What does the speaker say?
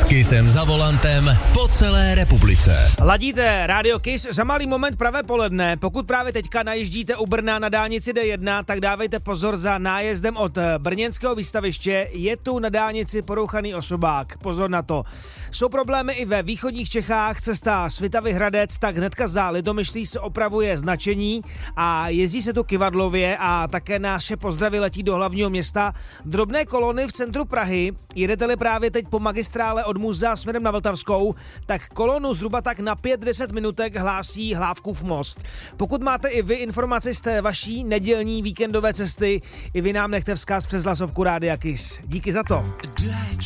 Kissem za volantem po celé republice. Ladíte Radio Kiss, za malý moment pravé poledne. Pokud právě teďka najíždíte u Brna na dálnici D1, tak dávejte pozor za nájezdem od brněnského výstaviště. Je tu na dálnici porouchaný osobák. Pozor na to. Jsou problémy i ve východních Čechách. Cesta Svitavy-Hradec, tak hnedka za Litomyšlí se opravuje značení a jezdí se tu kyvadlově a také naše pozdravy letí do hlavního města. Drobné kolony v centru Prahy. Jedete-li právě teď po magistrále od muzea směrem na Vltavskou, tak kolonu zhruba tak na 5-10 minutek hlásí Hlávkův most. Pokud máte i vy informace z té vaší nedělní víkendové cesty, i vy nám nechte vzkaz přes hlasovku Rádia Kiss. Díky za to.